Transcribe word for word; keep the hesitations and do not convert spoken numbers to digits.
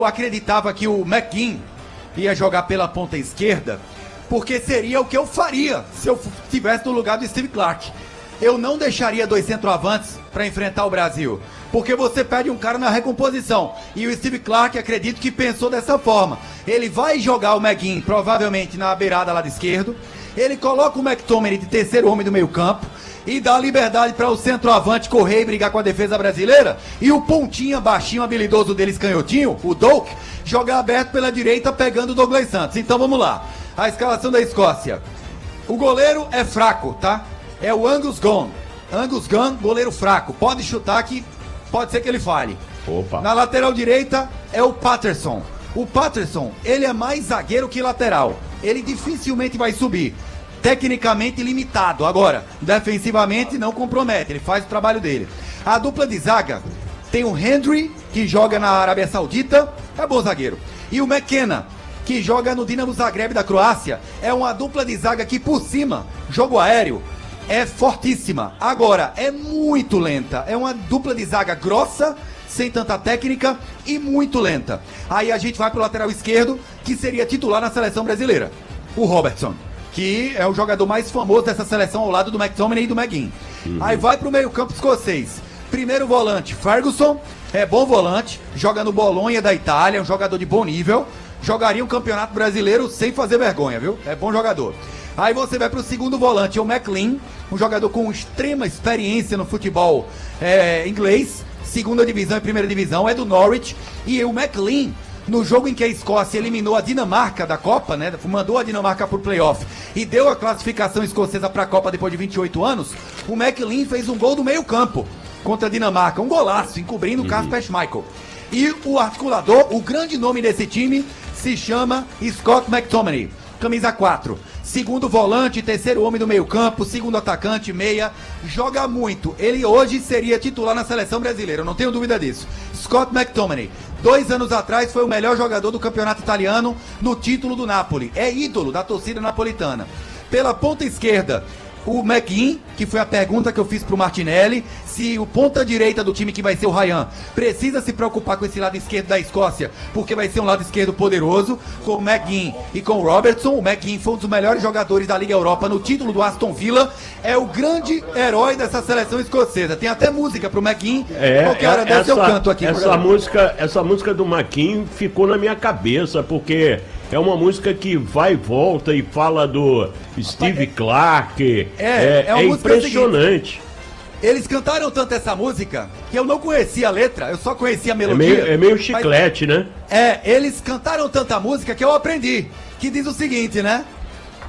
Eu acreditava que o McGinn ia jogar pela ponta esquerda, porque seria o que eu faria se eu estivesse no lugar do Steve Clark. Eu não deixaria dois centroavantes para enfrentar o Brasil, porque você perde um cara na recomposição. E o Steve Clark, acredito que pensou dessa forma. Ele vai jogar o McGinn, provavelmente na beirada lado esquerdo. Ele coloca o McTominay de terceiro homem do meio campo e dá liberdade para o centroavante correr e brigar com a defesa brasileira. E o pontinha baixinho, habilidoso deles, canhotinho, o Doak, jogar aberto pela direita, pegando o Douglas Santos. Então vamos lá. A escalação da Escócia. O goleiro é fraco, tá? É o Angus Gunn. Angus Gunn, goleiro fraco. Pode chutar que pode ser que ele falhe. Opa. Na lateral direita é o Patterson. O Patterson, ele é mais zagueiro que lateral. Ele dificilmente vai subir. Tecnicamente limitado. Agora, defensivamente não compromete. Ele faz o trabalho dele. A dupla de zaga tem o Hendry, que joga na Arábia Saudita. É bom zagueiro. E o McKenna, que joga no Dinamo Zagreb da Croácia. É uma dupla de zaga que por cima, jogo aéreo, é fortíssima. Agora, é muito lenta. É uma dupla de zaga grossa, sem tanta técnica e muito lenta. Aí a gente vai pro lateral esquerdo, que seria titular na seleção brasileira. O Robertson, que é o jogador mais famoso dessa seleção ao lado do McTominay e do McGinn. Uhum. Aí vai pro meio campo escocês. Primeiro volante, Ferguson, é bom volante, joga no Bolonha da Itália, um jogador de bom nível. Jogaria um campeonato brasileiro sem fazer vergonha, viu? É bom jogador. Aí você vai pro segundo volante, o McLean, um jogador com extrema experiência no futebol é, inglês, segunda divisão e primeira divisão, é do Norwich. E o McLean, no jogo em que a Escócia eliminou a Dinamarca da Copa, né, mandou a Dinamarca pro playoff e deu a classificação escocesa pra Copa depois de vinte e oito anos, o McLean fez um gol do meio campo contra a Dinamarca, um golaço, encobrindo o Kasper Schmeichel. E o articulador, o grande nome desse time, se chama Scott McTominay, camisa quatro. Segundo volante, terceiro homem do meio campo, segundo atacante, meia, joga muito. Ele hoje seria titular na seleção brasileira, eu não tenho dúvida disso. Scott McTominay, dois anos atrás foi o melhor jogador do campeonato italiano no título do Napoli. É ídolo da torcida napolitana. Pela ponta esquerda, o McGinn, que foi a pergunta que eu fiz pro Martinelli, se o ponta direita do time que vai ser o Ryan precisa se preocupar com esse lado esquerdo da Escócia, porque vai ser um lado esquerdo poderoso, com o McGinn e com o Robertson. O McGinn foi um dos melhores jogadores da Liga Europa no título do Aston Villa, é o grande herói dessa seleção escocesa. Tem até música pro McGinn, é, qualquer hora dessa eu canto aqui. Essa música, essa música do McGinn ficou na minha cabeça, porque é uma música que vai e volta e fala do Steve Clark. É, é, é, é impressionante. Seguinte, eles cantaram tanto essa música que eu não conhecia a letra, eu só conhecia a melodia. É meio, é meio chiclete, mas, né? É, eles cantaram tanta música que eu aprendi. Que diz o seguinte, né?